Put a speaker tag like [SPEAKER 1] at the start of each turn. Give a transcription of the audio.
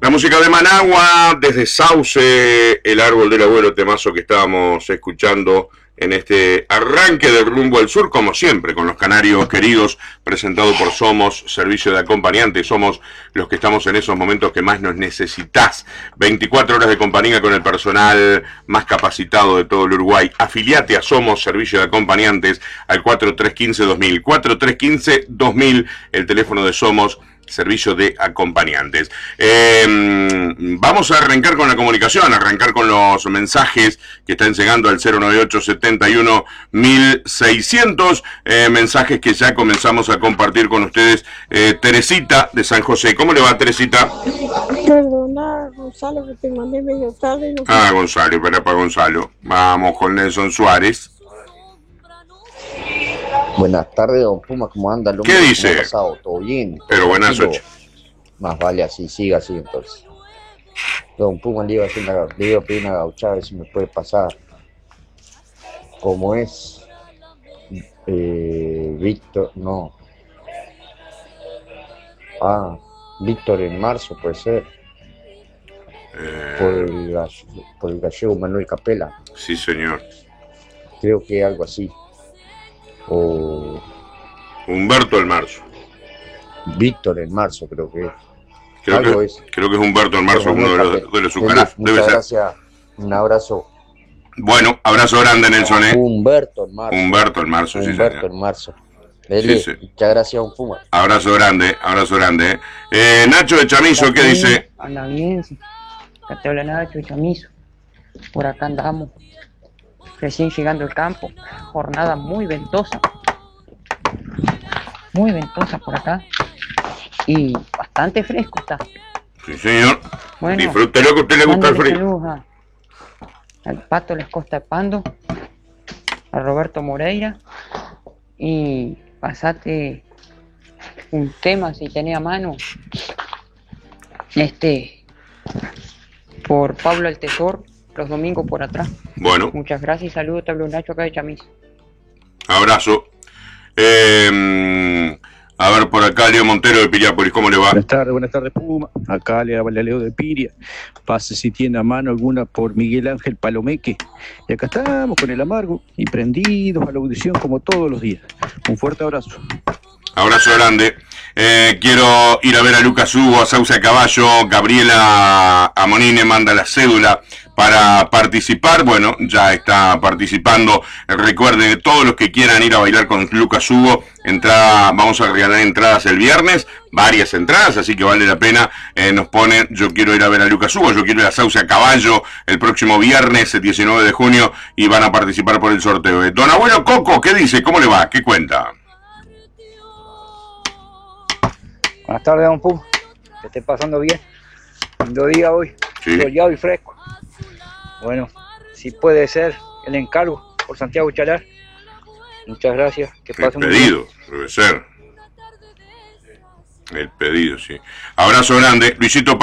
[SPEAKER 1] La música de Managua, desde Sauce, el árbol del abuelo, temazo que estábamos escuchando en este arranque del rumbo al sur, como siempre, con los canarios queridos, presentado por Somos, servicio de acompañante. Somos los que estamos en esos momentos que más nos necesitas. 24 horas de compañía con el personal más capacitado de todo el Uruguay. Afiliate a Somos, servicio de acompañantes, al 4315-2000. 4315-2000, el teléfono de Somos, servicio de acompañantes. Vamos a arrancar con la comunicación, arrancar con los mensajes que están llegando al 098-71-1600, mensajes que ya comenzamos a compartir con ustedes. Teresita de San José, ¿cómo le va, Teresita?
[SPEAKER 2] Perdona, Gonzalo, que te mandé medio tarde. No
[SPEAKER 1] Gonzalo, espera para Gonzalo. Vamos con Nelson Suárez.
[SPEAKER 3] Buenas tardes, don Puma, ¿cómo anda?
[SPEAKER 1] ¿Qué dice?
[SPEAKER 3] ¿Cómo ha pasado? ¿Todo bien?
[SPEAKER 1] Pero buenas noches.
[SPEAKER 3] Más vale así, siga así entonces. Don Puma le iba a pedir una gauchada, a ver si me puede pasar. ¿Cómo es? Víctor, no. Víctor en marzo puede ser. Por el gallego Manuel Capela.
[SPEAKER 1] Sí, señor.
[SPEAKER 3] Creo que algo así. O
[SPEAKER 1] Humberto en marzo.
[SPEAKER 3] Víctor en marzo, creo que es.
[SPEAKER 1] Creo que es Humberto en marzo, uno de los canales. Debe ser.
[SPEAKER 3] Gracias, un abrazo.
[SPEAKER 1] Bueno, abrazo grande, Nelson.
[SPEAKER 3] Humberto en marzo.
[SPEAKER 1] Humberto en marzo, sí,
[SPEAKER 3] Humberto
[SPEAKER 1] señor.
[SPEAKER 3] en marzo. Dele,
[SPEAKER 1] Sí.
[SPEAKER 3] muchas gracias, un Puma.
[SPEAKER 1] Abrazo grande, abrazo grande. Nacho de Chamizo, ¿qué dice?
[SPEAKER 4] Anda bien, sí. Acá te habla Nacho de Chamizo. Por acá andamos. Recién llegando al campo. Jornada muy ventosa. Muy ventosa por acá. Y bastante fresco está.
[SPEAKER 1] Sí, señor.
[SPEAKER 4] Bueno,
[SPEAKER 1] Disfrútelo, que a usted le gusta el frío.
[SPEAKER 4] Saludos al Pato Les Costa de Pando, a Roberto Moreira, y pasate un tema si tenés a mano, por Pablo el Tesor, los domingos por atrás.
[SPEAKER 1] Bueno.
[SPEAKER 4] Muchas gracias y saludos, te hablo Nacho acá de Chamizo.
[SPEAKER 1] Abrazo. A ver, por acá, Leo Montero de Piriápolis, ¿cómo le va?
[SPEAKER 5] Buenas tardes, Puma. Acá le habla Leo de Piria. Pase si tiene a mano alguna por Miguel Ángel Palomeque. Y acá estamos con el amargo y prendidos a la audición como todos los días. Un fuerte abrazo.
[SPEAKER 1] Abrazo grande. Quiero ir a ver a Lucas Hugo, a Sauce a Caballo. Gabriela Amonine manda la cédula para participar. Bueno, ya está participando. Recuerden, todos los que quieran ir a bailar con Lucas Hugo, vamos a regalar entradas el viernes, varias entradas, así que vale la pena. Nos ponen, yo quiero ir a ver a Lucas Hugo, yo quiero ir a Sauce a Caballo el próximo viernes, el 19 de junio, y van a participar por el sorteo. Don Abuelo Coco, ¿qué dice? ¿Cómo le va? ¿Qué cuenta?
[SPEAKER 6] Buenas tardes, don Pum. Que esté pasando bien. Lindo día hoy.
[SPEAKER 1] Sí.
[SPEAKER 6] Soleado y fresco. Bueno, si puede ser el encargo por Santiago Chalar. Muchas gracias. Que
[SPEAKER 1] El
[SPEAKER 6] pasen un
[SPEAKER 1] pedido, debe ser. El pedido, sí. Abrazo grande. Luisito Paz.